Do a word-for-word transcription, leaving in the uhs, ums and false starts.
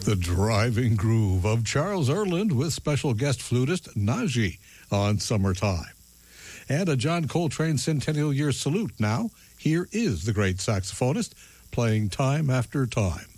The driving groove of Charles Erland with special guest flutist Naji on Summertime. And a John Coltrane Centennial Year salute now. Here is the great saxophonist playing Time After Time.